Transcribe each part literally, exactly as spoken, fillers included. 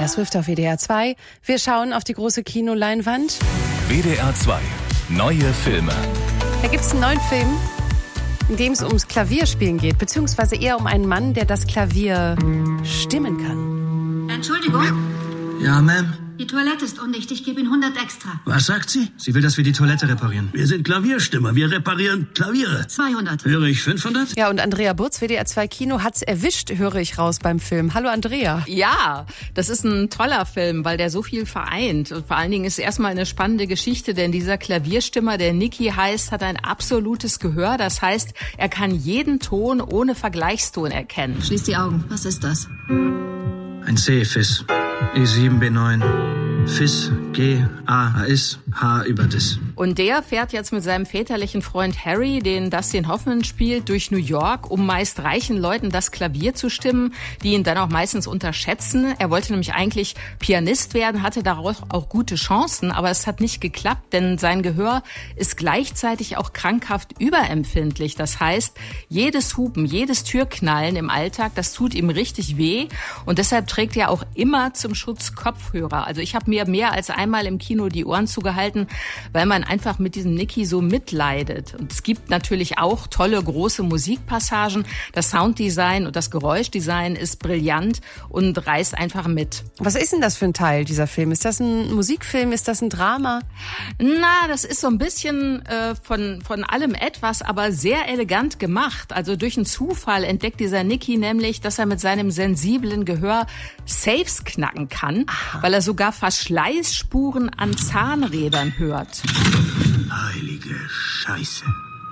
Taylor Swift auf W D R zwei. Wir schauen auf die große Kinoleinwand. W D R zwei. Neue Filme. Da gibt es einen neuen Film, in dem es ums Klavierspielen geht, beziehungsweise eher um einen Mann, der das Klavier stimmen kann. Entschuldigung? Ja, Ma'am? Die Toilette ist undicht, ich gebe Ihnen hundert extra. Was sagt sie? Sie will, dass wir die Toilette reparieren. Wir sind Klavierstimmer, wir reparieren Klaviere. zweihundert. Höre ich fünfhundert? Ja, und Andrea Burz, W D R zwei Kino, hat's erwischt, höre ich raus beim Film. Hallo Andrea. Ja, das ist ein toller Film, weil der so viel vereint. Und vor allen Dingen ist es erstmal eine spannende Geschichte, denn dieser Klavierstimmer, der Nicky heißt, hat ein absolutes Gehör. Das heißt, er kann jeden Ton ohne Vergleichston erkennen. Schließ die Augen. Was ist das? Ein C-Fis. E sieben B neun. Fis, G, A, A is, H über dis. Und der fährt jetzt mit seinem väterlichen Freund Harry, den Dustin Hoffman spielt, durch New York, um meist reichen Leuten das Klavier zu stimmen, die ihn dann auch meistens unterschätzen. Er wollte nämlich eigentlich Pianist werden, hatte daraus auch gute Chancen, aber es hat nicht geklappt, denn sein Gehör ist gleichzeitig auch krankhaft überempfindlich. Das heißt, jedes Hupen, jedes Türknallen im Alltag, das tut ihm richtig weh und deshalb trägt er auch immer zum Schutz Kopfhörer. Also ich habe mir mehr als einmal im Kino die Ohren zugehalten, weil man einfach mit diesem Nicky so mitleidet. Und es gibt natürlich auch tolle, große Musikpassagen. Das Sounddesign und das Geräuschdesign ist brillant und reißt einfach mit. Was ist denn das für ein Teil, dieser Film? Ist das ein Musikfilm? Ist das ein Drama? Na, das ist so ein bisschen äh, von, von allem etwas, aber sehr elegant gemacht. Also durch einen Zufall entdeckt dieser Nicky nämlich, dass er mit seinem sensiblen Gehör Safes knacken kann, Aha. weil er sogar Verschleißspuren an Zahnrädern hört. Heilige Scheiße.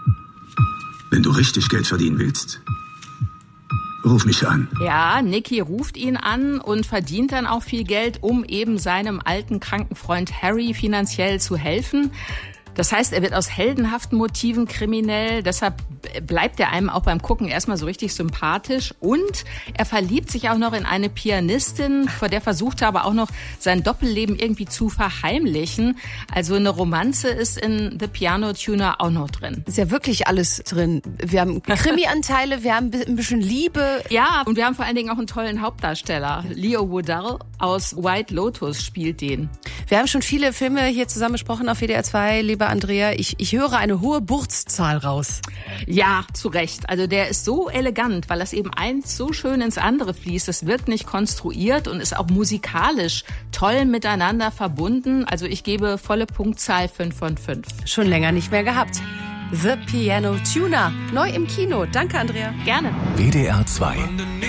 Wenn du richtig Geld verdienen willst, ruf mich an. Ja, Nicky ruft ihn an und verdient dann auch viel Geld, um eben seinem alten kranken Freund Harry finanziell zu helfen. Das heißt, er wird aus heldenhaften Motiven kriminell, deshalb bleibt er einem auch beim Gucken erstmal so richtig sympathisch und er verliebt sich auch noch in eine Pianistin, vor der versucht er aber auch noch sein Doppelleben irgendwie zu verheimlichen. Also eine Romanze ist in The Piano Tuner auch noch drin. Ist ja wirklich alles drin. Wir haben Krimi-Anteile, wir haben ein bisschen Liebe. Ja, und wir haben vor allen Dingen auch einen tollen Hauptdarsteller. Leo Woodall aus White Lotus spielt den. Wir haben schon viele Filme hier zusammen besprochen auf W D R zwei, liebe Andrea. Ich, ich höre eine hohe Burz-Zahl raus. Ja, zu Recht. Also der ist so elegant, weil das eben eins so schön ins andere fließt. Es wirkt nicht konstruiert und ist auch musikalisch toll miteinander verbunden. Also ich gebe volle Punktzahl fünf von fünf. Schon länger nicht mehr gehabt. The Piano Tuner, neu im Kino. Danke, Andrea. Gerne. W D R zwei.